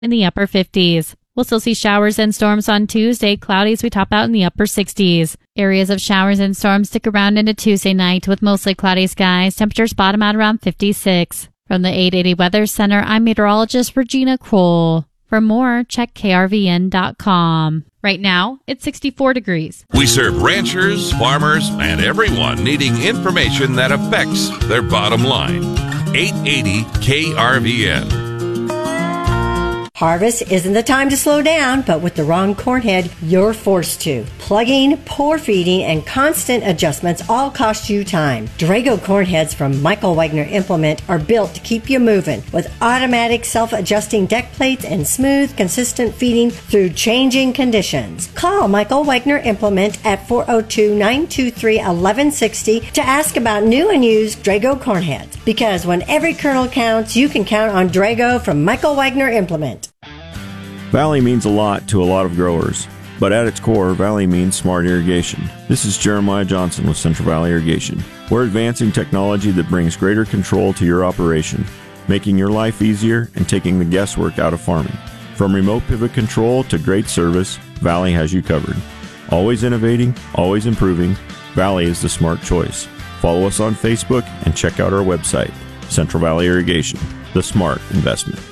in the upper 50s. We'll still see showers and storms on Tuesday. Cloudy as we top out in the upper 60s. Areas of showers and storms stick around into Tuesday night with mostly cloudy skies. Temperatures bottom out around 56. From the 880 Weather Center, I'm meteorologist Regina Kroll. For more, check krvn.com. Right now, it's 64 degrees. We serve ranchers, farmers, and everyone needing information that affects their bottom line. 880 KRVN. Harvest isn't the time to slow down, but with the wrong corn head, you're forced to. Plugging, pour feeding, and constant adjustments all cost you time. Drago corn heads from Michael Wagner Implement are built to keep you moving with automatic self-adjusting deck plates and smooth, consistent feeding through changing conditions. Call Michael Wagner Implement at 402-923-1160 to ask about new and used Drago corn heads. Because when every kernel counts, you can count on Drago from Michael Wagner Implement. Valley means a lot to a lot of growers, but at its core, Valley means smart irrigation. This is Jeremiah Johnson with Central Valley Irrigation. We're advancing technology that brings greater control to your operation, making your life easier and taking the guesswork out of farming. From remote pivot control to great service, Valley has you covered. Always innovating, always improving, Valley is the smart choice. Follow us on Facebook and check out our website, Central Valley Irrigation, the smart investment.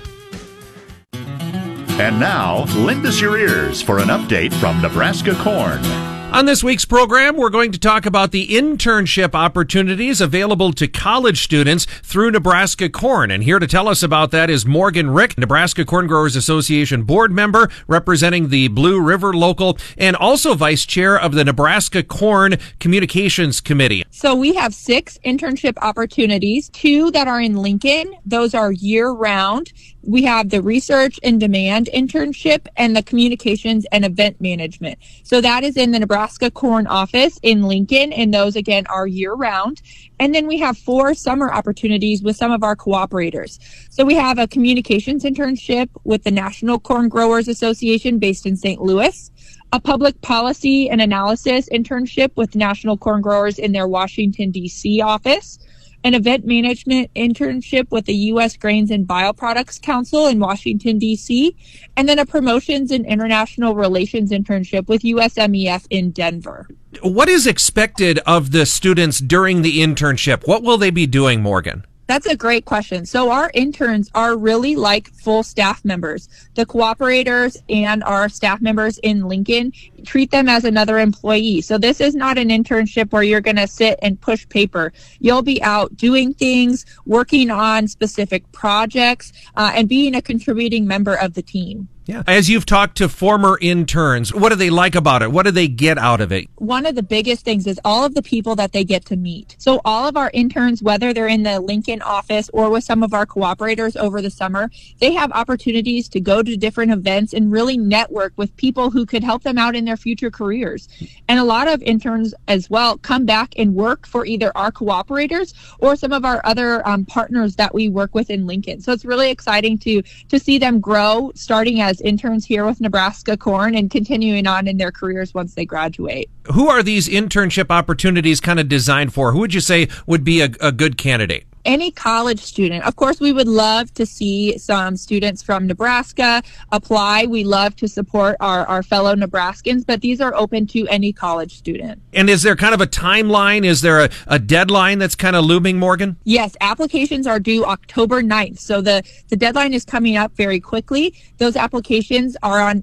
And now, lend us your ears for an update from Nebraska Corn. On this week's program, we're going to talk about the internship opportunities available to college students through Nebraska Corn. And here to tell us about that is Morgan Rick, Nebraska Corn Growers Association board member representing the Blue River Local and also vice chair of the Nebraska Corn Communications Committee. So we have 6 internship opportunities, 2 that are in Lincoln. Those are year-round. We have the research and demand internship and the communications and event management. So that is in the Nebraska Corn office in Lincoln, and those again are year round. And then we have 4 summer opportunities with some of our cooperators. So we have a communications internship with the National Corn Growers Association based in St. Louis, a public policy and analysis internship with National Corn Growers in their Washington, D.C. office, an event management internship with the U.S. Grains and Bioproducts Council in Washington, D.C., and then a promotions and international relations internship with USMEF in Denver. What is expected of the students during the internship? What will they be doing, Morgan? That's a great question. So our interns are really like full staff members. The cooperators and our staff members in Lincoln treat them as another employee. So this is not an internship where you're going to sit and push paper. You'll be out doing things, working on specific projects, and being a contributing member of the team. Yeah. As you've talked to former interns, what do they like about it? What do they get out of it? One of the biggest things is all of the people that they get to meet. So all of our interns, whether they're in the Lincoln office or with some of our cooperators over the summer, they have opportunities to go to different events and really network with people who could help them out in their future careers. And a lot of interns as well come back and work for either our cooperators or some of our other partners that we work with in Lincoln. So it's really exciting to see them grow, starting as interns here with Nebraska Corn and continuing on in their careers once they graduate. Who are these internship opportunities kind of designed for? Who would you say would be a good candidate? Any college student. Of course, we would love to see some students from Nebraska apply. We love to support our fellow Nebraskans, but these are open to any college student. And is there kind of a timeline? Is there a deadline that's kind of looming, Morgan? Yes, applications are due October 9th. So the deadline is coming up very quickly. Those applications are on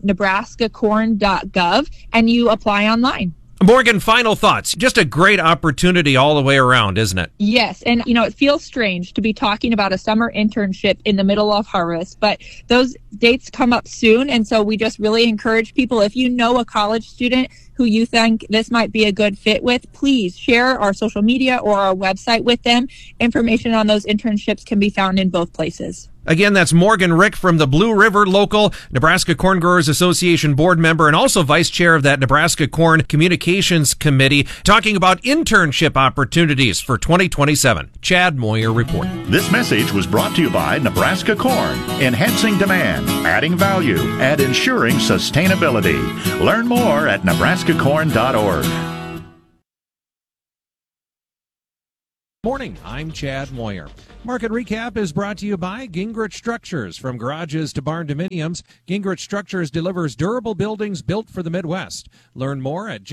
nebraskacorn.gov and you apply online. Morgan, final thoughts. Just a great opportunity all the way around, isn't it? Yes. And, it feels strange to be talking about a summer internship in the middle of harvest, but those dates come up soon. And so we just really encourage people, if you know a college student who you think this might be a good fit with, please share our social media or our website with them. Information on those internships can be found in both places. Again, that's Morgan Rick from the Blue River Local, Nebraska Corn Growers Association board member and also vice chair of that Nebraska Corn Communications Committee, talking about internship opportunities for 2027. Chad Moyer reporting. This message was brought to you by Nebraska Corn, enhancing demand, adding value, and ensuring sustainability. Learn more at nebraskacorn.org. Morning, I'm Chad Moyer. Market Recap is brought to you by Gingrich Structures. From garages to barn dominiums, Gingrich Structures delivers durable buildings built for the Midwest. Learn more at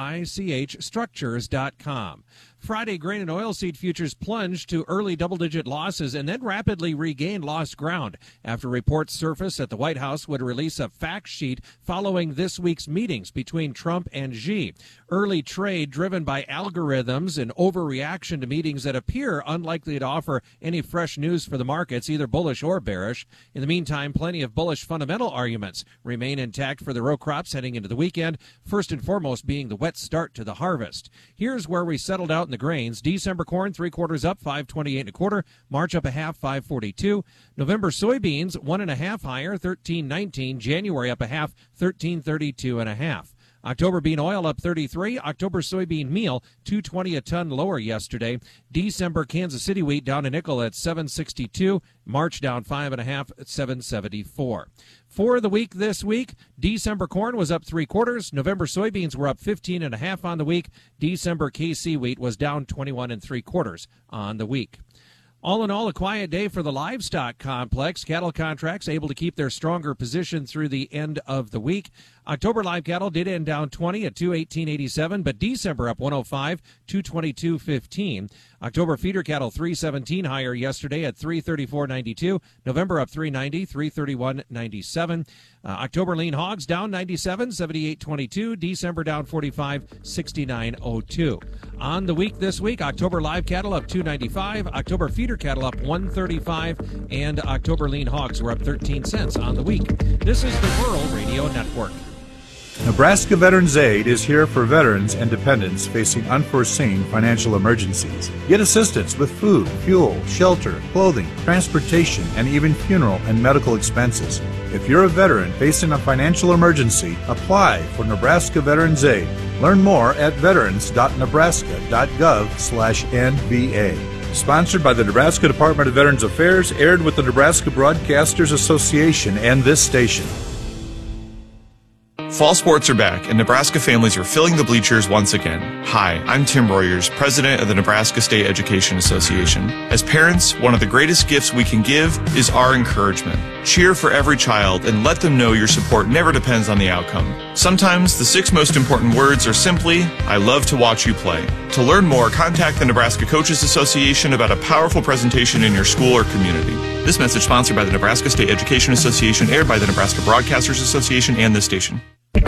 gingerichstructures.com. Friday, grain and oilseed futures plunged to early double-digit losses and then rapidly regained lost ground after reports surfaced that the White House would release a fact sheet following this week's meetings between Trump and Xi. Early trade driven by algorithms and overreaction to meetings that appear unlikely to offer any fresh news for the markets, either bullish or bearish. In the meantime, plenty of bullish fundamental arguments remain intact for the row crops heading into the weekend, first and foremost being the wet start to the harvest. Here's where we settled out in the grains. December corn 3/4 up, 5.28 1/4. March up a half, 5.42. November soybeans 1.5 higher, 13.19. January up a half, 13.32 1/2. October bean oil up 33. October soybean meal $2.20 a ton lower yesterday. December Kansas City wheat down a nickel at 7.62. March down 5.5 at 7.74. For the week this week, December corn was up 3/4. November soybeans were up 15.5 on the week. December KC wheat was down 21 3/4 on the week. All in all, a quiet day for the livestock complex. Cattle contracts able to keep their stronger position through the end of the week. October live cattle did end down 20 at 218.87, but December up 105, 222.15. October feeder cattle 317 higher yesterday at 334.92. November up 390, 331.97. October lean hogs down 97, 78.22. December down 45, 69.02. On the week this week, October live cattle up 295, October feeder cattle up 135, and October lean hogs were up 13 cents on the week. This is the Rural Radio Network. Nebraska Veterans Aid is here for veterans and dependents facing unforeseen financial emergencies. Get assistance with food, fuel, shelter, clothing, transportation, and even funeral and medical expenses. If you're a veteran facing a financial emergency, apply for Nebraska Veterans Aid. Learn more at veterans.nebraska.gov/NVA. Sponsored by the Nebraska Department of Veterans Affairs, aired with the Nebraska Broadcasters Association and this station. Fall sports are back, and Nebraska families are filling the bleachers once again. Hi, I'm Tim Royers, president of the Nebraska State Education Association. As parents, one of the greatest gifts we can give is our encouragement. Cheer for every child and let them know your support never depends on the outcome. Sometimes the 6 most important words are simply, I love to watch you play. To learn more, contact the Nebraska Coaches Association about a powerful presentation in your school or community. This message sponsored by the Nebraska State Education Association, aired by the Nebraska Broadcasters Association and this station.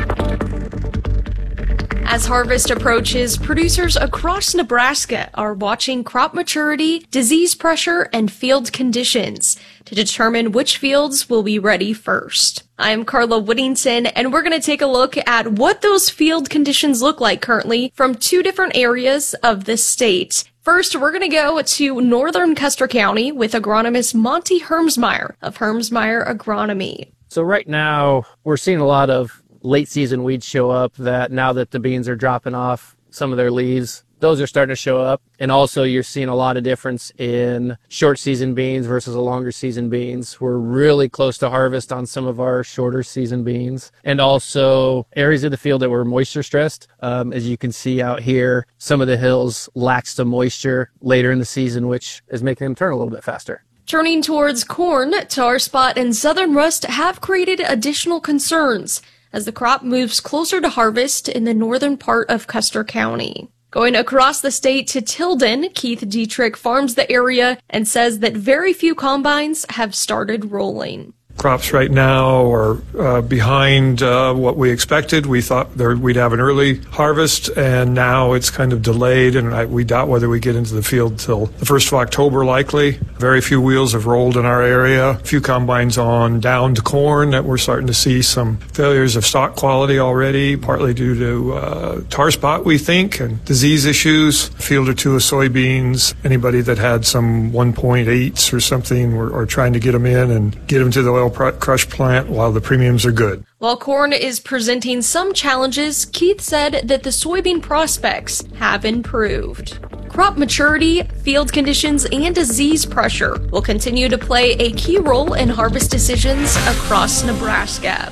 As harvest approaches, producers across Nebraska are watching crop maturity, disease pressure, and field conditions to determine which fields will be ready first. I'm Carla Whittington, and we're going to take a look at what those field conditions look like currently from 2 different areas of the state. First, we're going to go to northern Custer County with agronomist Monty Hermsmeyer of Hermsmeyer Agronomy. So right now, we're seeing a lot of late season weeds show up that now that the beans are dropping off some of their leaves, those are starting to show up. And also you're seeing a lot of difference in short season beans versus a longer season beans. We're really close to harvest on some of our shorter season beans, and also areas of the field that were moisture stressed. As you can see out here, some of the hills lack some moisture later in the season, which is making them turn a little bit faster. Turning towards corn, tar spot and southern rust have created additional concerns as the crop moves closer to harvest in the northern part of Custer County. Going across the state to Tilden, Keith Dietrich farms the area and says that very few combines have started rolling. Crops right now are behind what we expected. We thought we'd have an early harvest, and now it's kind of delayed, and we doubt whether we get into the field till the 1st of October likely. Very few wheels have rolled in our area. A few combines on downed corn that we're starting to see some failures of stock quality already, partly due to tar spot, we think, and disease issues. A field or 2 of soybeans. Anybody that had some 1.8s or something, we're trying to get them in and get them to the oil crush plant while the premiums are good. While corn is presenting some challenges, Keith said that the soybean prospects have improved. Crop maturity, field conditions, and disease pressure will continue to play a key role in harvest decisions across Nebraska.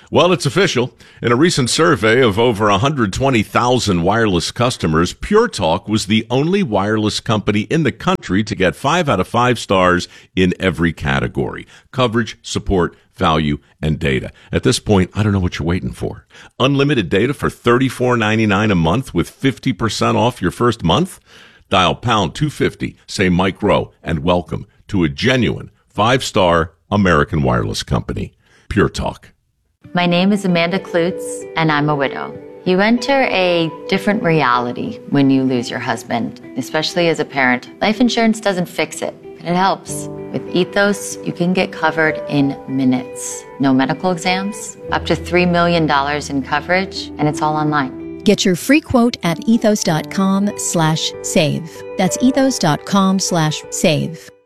Well, it's official. In a recent survey of over 120,000 wireless customers, Pure Talk was the only wireless company in the country to get 5 out of 5 stars in every category: coverage, support, value, and data. At this point, I don't know what you're waiting for. Unlimited data for $34.99 a month with 50% off your first month? Dial pound 250, say Mike Rowe, and welcome to a genuine 5-star American wireless company. Pure Talk. My name is Amanda Klutz, and I'm a widow. You enter a different reality when you lose your husband, especially as a parent. Life insurance doesn't fix it, but it helps. With Ethos, you can get covered in minutes. No medical exams, up to $3 million in coverage, and it's all online. Get your free quote at ethos.com/save. That's ethos.com/save.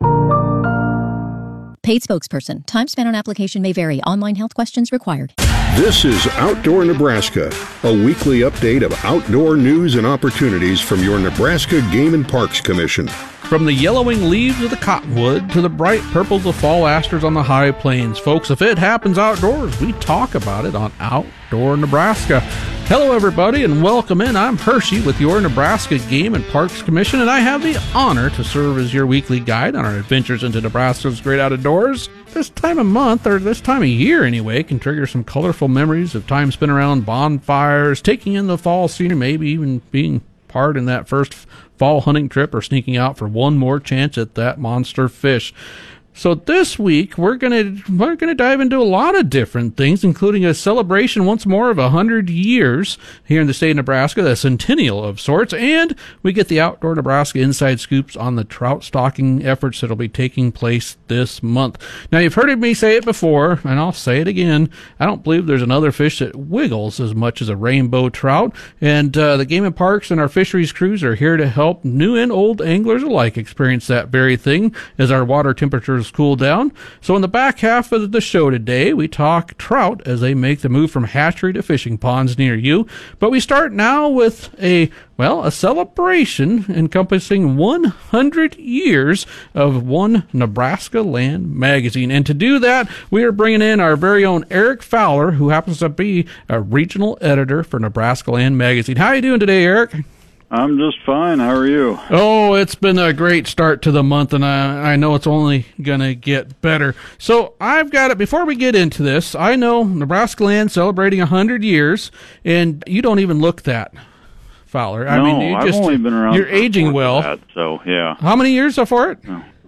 Paid spokesperson. Time spent on application may vary. Online health questions required. This is Outdoor Nebraska, a weekly update of outdoor news and opportunities from your Nebraska Game and Parks Commission. From the yellowing leaves of the cottonwood to the bright purples of fall asters on the high plains, folks, if it happens outdoors, we talk about it on Outdoor Nebraska. Hello, everybody, and welcome in. I'm Hershey with your Nebraska Game and Parks Commission, and I have the honor to serve as your weekly guide on our adventures into Nebraska's great outdoors. This time of month, or this time of year anyway, can trigger some colorful memories of time spent around bonfires, taking in the fall scenery, maybe even being part in that first fall hunting trip or sneaking out for one more chance at that monster fish. So this week, we're gonna dive into a lot of different things, including a celebration once more of 100 years here in the state of Nebraska, the centennial of sorts, and we get the Outdoor Nebraska inside scoops on the trout stocking efforts that'll be taking place this month. Now, you've heard me say it before, and I'll say it again. I don't believe there's another fish that wiggles as much as a rainbow trout, and the Game and Parks and our fisheries crews are here to help new and old anglers alike experience that very thing as our water temperatures cool down. So in the back half of the show today, we talk trout as they make the move from hatchery to fishing ponds near you. But we start now with a celebration encompassing 100 years of One Nebraska Land magazine. And to do that, we are bringing in our very own Eric Fowler, who happens to be a regional editor for Nebraska Land magazine. How are you doing today, Eric? I'm just fine. How are you? Oh, it's been a great start to the month, and I know it's only going to get better. So I've got it. Before we get into this, I know Nebraska Land celebrating 100 years, and you don't even look that, Fowler. No, I've only been around. You're aging well. That, so, yeah. How many years for it?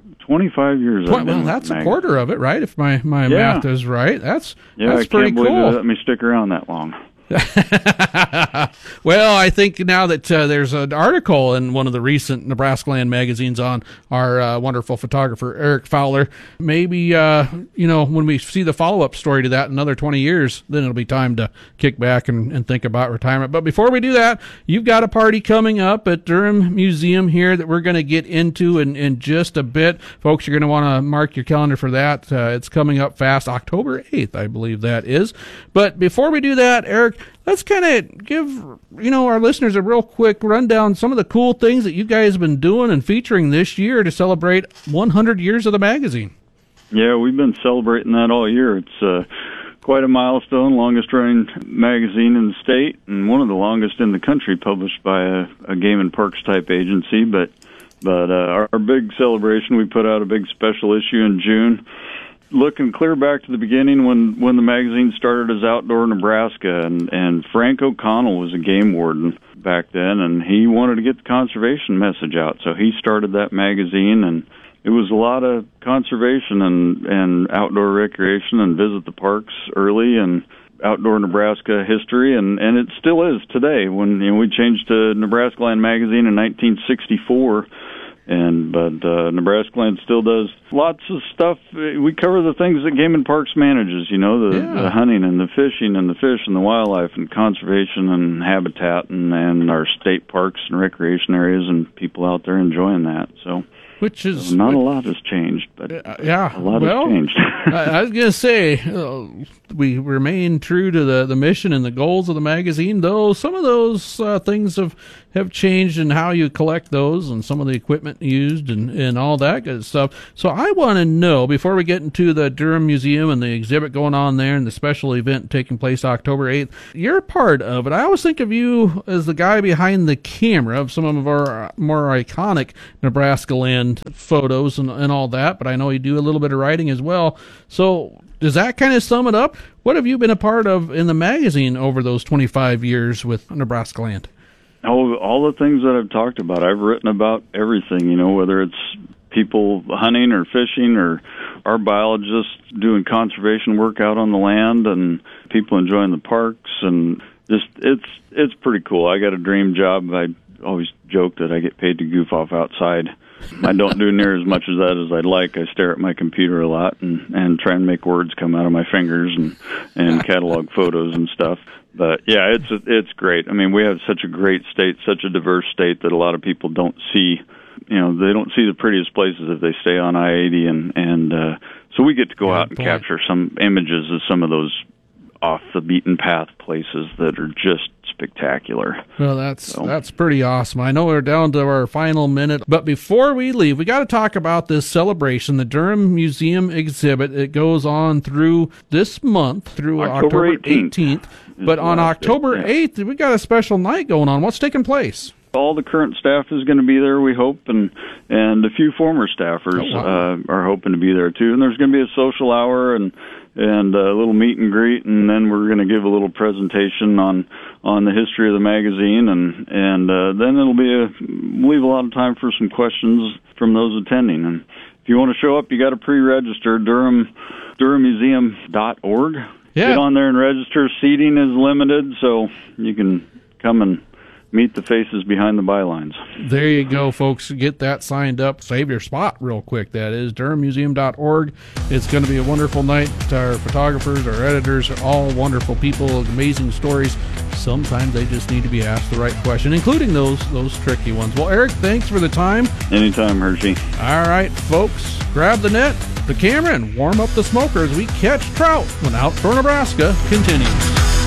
25 years. Well, that's a quarter of it, right? If my math is right. That's pretty cool. I can't believe they let me stick around that long. Well, I think now that there's an article in one of the recent Nebraska Land magazines on our wonderful photographer, Eric Fowler, maybe, when we see the follow-up story to that in another 20 years, then it'll be time to kick back and think about retirement. But before we do that, you've got a party coming up at Durham Museum here that we're going to get into in just a bit. Folks, you're going to want to mark your calendar for that. It's coming up fast, October 8th, I believe that is. But before we do that, Eric, let's kind of give, our listeners a real quick rundown, some of the cool things that you guys have been doing and featuring this year to celebrate 100 years of the magazine. Yeah, we've been celebrating that all year. It's quite a milestone, longest-running magazine in the state, and one of the longest in the country, published by a Game and Parks type agency. But our big celebration, we put out a big special issue in June, looking clear back to the beginning when the magazine started as Outdoor Nebraska, and Frank O'Connell was a game warden back then, and he wanted to get the conservation message out, so he started that magazine, and it was a lot of conservation and outdoor recreation and visit the parks early and Outdoor Nebraska history, and it still is today. When we changed to Nebraska Land magazine in 1964. But Nebraska Land still does lots of stuff. We cover the things that Game and Parks manages, the hunting and the fishing and the fish and the wildlife and conservation and habitat and our state parks and recreation areas and people out there enjoying that. So, a lot has changed. But yeah, a lot has changed. I was going to say, we remain true to the mission and the goals of the magazine, though some of those things have changed in how you collect those and some of the equipment used and all that good stuff. So I want to know, before we get into the Durham Museum and the exhibit going on there and the special event taking place October 8th, you're part of it. I always think of you as the guy behind the camera of some of our more iconic Nebraska land photos and all that, but I know you do a little bit of writing as well. So does that kind of sum it up? What have you been a part of in the magazine over those 25 years with Nebraska Land? Oh, all the things that I've talked about. I've written about everything, you know, whether it's people hunting or fishing or our biologists doing conservation work out on the land and people enjoying the parks, and just it's pretty cool. I got a dream job. I always joke that I get paid to goof off outside. I don't do near as much of that as I'd like. I stare at my computer a lot and try and make words come out of my fingers and catalog photos and stuff. But yeah, it's great. I mean, we have such a great state, such a diverse state that a lot of people don't see. You know, they don't see the prettiest places if they stay on I-80, and so we get to go out and capture some images of some of those off the beaten path places that are just spectacular. Well, that's pretty awesome. I know we're down to our final minute, but before we leave, we got to talk about this celebration, the Durham Museum exhibit. It goes on through this month, through October 18th. But on October 8th, we got a special night going on. What's taking place? All the current staff is going to be there, we hope, and a few former staffers are hoping to be there too. And there's going to be a social hour and a little meet and greet, and then we're going to give a little presentation on the history of the magazine, and then it'll leave a lot of time for some questions from those attending. And if you want to show up, you got to pre-register. DurhamMuseum.org. Yeah. Get on there and register. Seating is limited, so you can come and meet the faces behind the bylines. There you go, folks. Get that signed up. Save your spot real quick. That is DurhamMuseum.org. It's going to be a wonderful night. Our photographers, our editors are all wonderful people, amazing stories. Sometimes they just need to be asked the right question, including those tricky ones. Well, Eric, thanks for the time. Anytime, Hershey. All right, folks, grab the net, the camera, and warm up the smoker as we catch trout when Outdoor Nebraska continues.